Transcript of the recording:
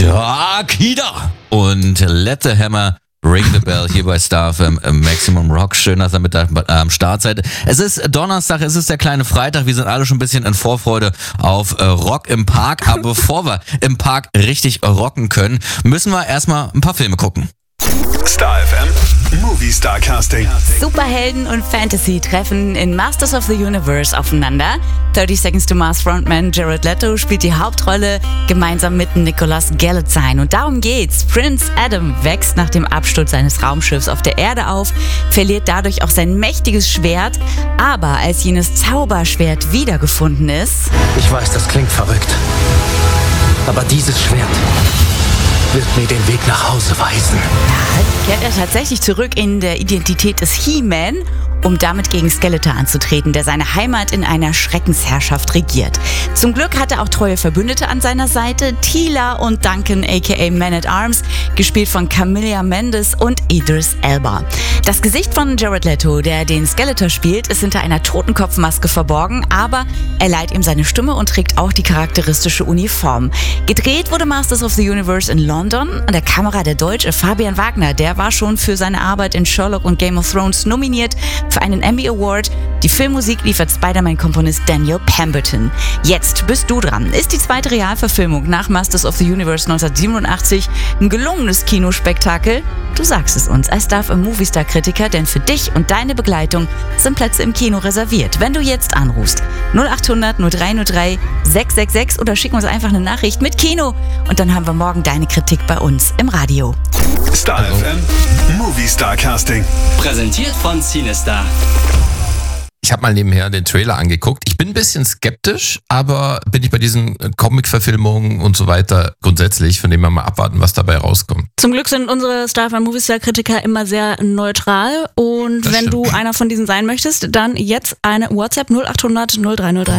Shakira und Let the Hammer Ring the Bell hier bei Star FM Maximum Rock. Schön, dass ihr mit am Start seid. Es ist Donnerstag, es ist der kleine Freitag. Wir sind alle schon ein bisschen in Vorfreude auf Rock im Park. Aber bevor wir im Park richtig rocken können, müssen wir erstmal ein paar Filme gucken. Star FM Movie Star Casting. Superhelden und Fantasy treffen in Masters of the Universe aufeinander. 30 Seconds to Mars Frontman Jared Leto spielt die Hauptrolle gemeinsam mit Nicholas Galitzine. Und darum geht's. Prince Adam wächst nach dem Absturz seines Raumschiffs auf der Erde auf, verliert dadurch auch sein mächtiges Schwert. Aber als jenes Zauberschwert wiedergefunden ist... Ich weiß, das klingt verrückt. Aber dieses Schwert wird mir den Weg nach Hause weisen. Kehrt er tatsächlich zurück in der Identität des He-Man, um damit gegen Skeletor anzutreten, der seine Heimat in einer Schreckensherrschaft regiert. Zum Glück hat er auch treue Verbündete an seiner Seite, Teela und Duncan aka Man-at-Arms, gespielt von Camilla Mendes und Idris Elba. Das Gesicht von Jared Leto, der den Skeletor spielt, ist hinter einer Totenkopfmaske verborgen, aber er leiht ihm seine Stimme und trägt auch die charakteristische Uniform. Gedreht wurde Masters of the Universe in London. An der Kamera der Deutsche Fabian Wagner, der war schon für seine Arbeit in Sherlock und Game of Thrones nominiert für einen Emmy Award. Die Filmmusik liefert Spider-Man-Komponist Daniel Pemberton. Jetzt bist du dran. Ist die zweite Realverfilmung nach Masters of the Universe 1987 ein gelungenes Kinospektakel? Du sagst es uns als Star FM Movie Star Kritiker, denn für dich und deine Begleitung sind Plätze im Kino reserviert. Wenn du jetzt anrufst 0800 0303 666 oder schick uns einfach eine Nachricht mit Kino und dann haben wir morgen deine Kritik bei uns im Radio. Star FM Movie Star Casting. Präsentiert von Cinestar. Ich habe mal nebenher den Trailer angeguckt. Ich bin ein bisschen skeptisch, aber bin ich bei diesen Comic-Verfilmungen und so weiter grundsätzlich, von dem wir mal abwarten, was dabei rauskommt. Zum Glück sind unsere Star FM Movie Star Kritiker immer sehr neutral und Das wenn stimmt. du einer von diesen sein möchtest, dann jetzt eine WhatsApp 0800 0303.